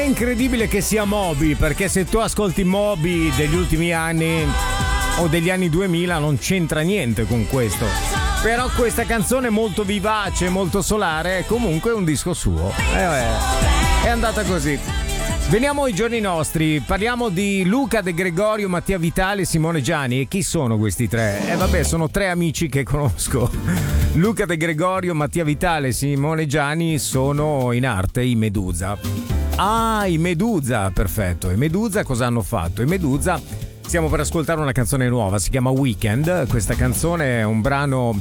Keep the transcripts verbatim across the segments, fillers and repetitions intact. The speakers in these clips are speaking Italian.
È incredibile che sia Moby, perché se tu ascolti Moby degli ultimi anni o degli anni duemila non c'entra niente con questo. Però questa canzone è molto vivace, molto solare, è comunque un disco suo. Eh, eh, è andata così. Veniamo ai giorni nostri, parliamo di Luca De Gregorio, Mattia Vitale e Simone Gianni. E chi sono questi tre? Eh vabbè, sono tre amici che conosco. Luca De Gregorio, Mattia Vitale e Simone Gianni sono in arte i Medusa. Ah, i Medusa, perfetto. I Medusa cosa hanno fatto? I Medusa... Stiamo per ascoltare una canzone nuova, si chiama Weekend. Questa canzone è un brano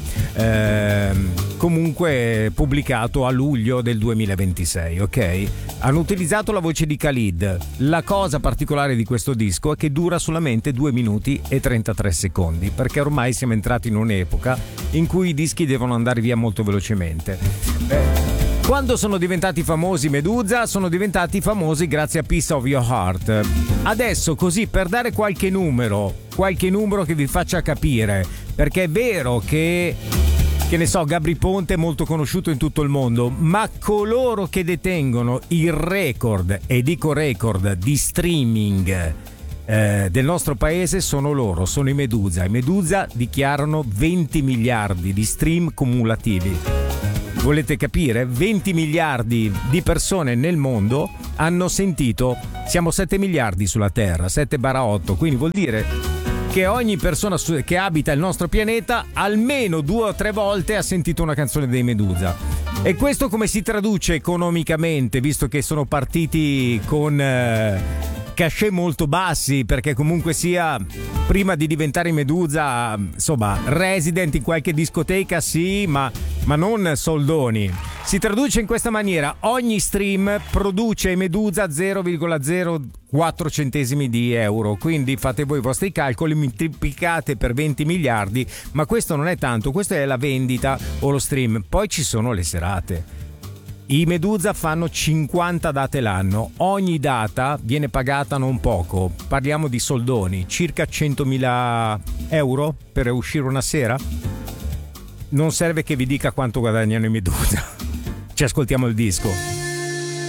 eh, comunque pubblicato a luglio del duemilaventisei, ok? Hanno utilizzato la voce di Khalid. La cosa particolare di questo disco è che dura solamente due minuti e trentatré secondi, perché ormai siamo entrati in un'epoca in cui i dischi devono andare via molto velocemente. Eh, Quando sono diventati famosi Medusa, sono diventati famosi grazie a Piece of Your Heart. Adesso, così, per dare qualche numero, qualche numero che vi faccia capire, perché è vero che, che ne so, Gabry Ponte è molto conosciuto in tutto il mondo, ma coloro che detengono il record, e dico record, di streaming eh, del nostro paese sono loro, sono i Medusa. I Medusa dichiarano venti miliardi di stream cumulativi. Volete capire? venti miliardi di persone nel mondo hanno sentito, siamo sette miliardi sulla Terra, sette barra otto, quindi vuol dire che ogni persona che abita il nostro pianeta almeno due o tre volte ha sentito una canzone dei Medusa. E questo come si traduce economicamente, visto che sono partiti con eh, cachet molto bassi, perché comunque sia, prima di diventare Medusa, insomma, resident in qualche discoteca sì, ma, ma non soldoni. Si traduce in questa maniera: ogni stream produce Medusa zero virgola zero quattro centesimi di euro, quindi fate voi i vostri calcoli, moltiplicate per venti miliardi, ma questo non è tanto, questa è la vendita o lo stream. Poi ci sono le serate. I Medusa fanno cinquanta date l'anno, ogni data viene pagata non poco, parliamo di soldoni, circa centomila euro per uscire una sera. Non serve che vi dica quanto guadagnano i Medusa. Ci ascoltiamo il disco.